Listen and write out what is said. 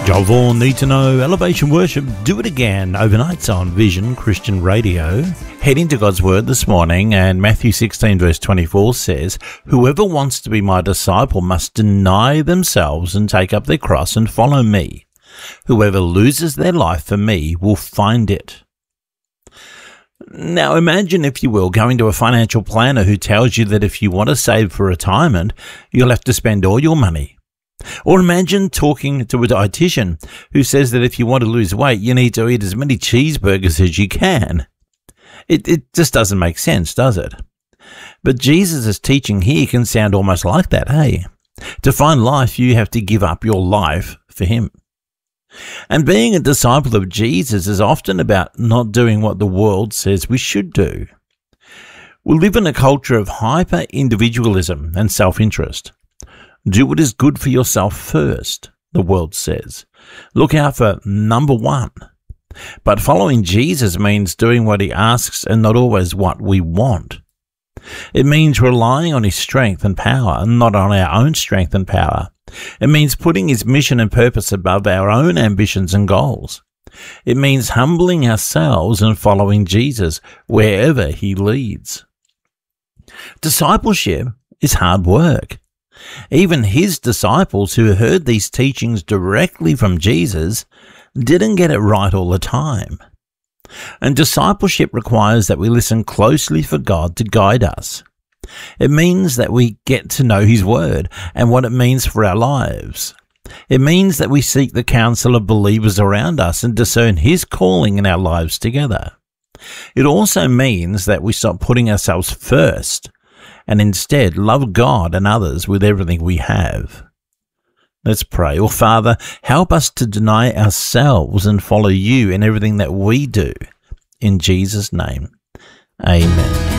Joel Vaughan, Need to Know, Elevation Worship, Do It Again, overnights on Vision Christian Radio. Heading to God's Word this morning, and Matthew 16 verse 24 says, "Whoever wants to be my disciple must deny themselves and take up their cross and follow me. Whoever loses their life for me will find it." Now imagine, if you will, going to a financial planner who tells you that if you want to save for retirement, you'll have to spend all your money. Or imagine talking to a dietitian who says that if you want to lose weight, you need to eat as many cheeseburgers as you can. It just doesn't make sense, does it? But Jesus' teaching here can sound almost like that, hey? To find life, you have to give up your life for him. And being a disciple of Jesus is often about not doing what the world says we should do. We live in a culture of hyper-individualism and self-interest. Do what is good for yourself first, the world says. Look out for number one. But following Jesus means doing what he asks and not always what we want. It means relying on his strength and power and not on our own strength and power. It means putting his mission and purpose above our own ambitions and goals. It means humbling ourselves and following Jesus wherever he leads. Discipleship is hard work. Even his disciples, who heard these teachings directly from Jesus, didn't get it right all the time. And discipleship requires that we listen closely for God to guide us. It means that we get to know his word and what it means for our lives. It means that we seek the counsel of believers around us and discern his calling in our lives together. It also means that we stop putting ourselves first and instead love God and others with everything we have. Let's pray. Oh, Father, help us to deny ourselves and follow you in everything that we do. In Jesus' name, amen.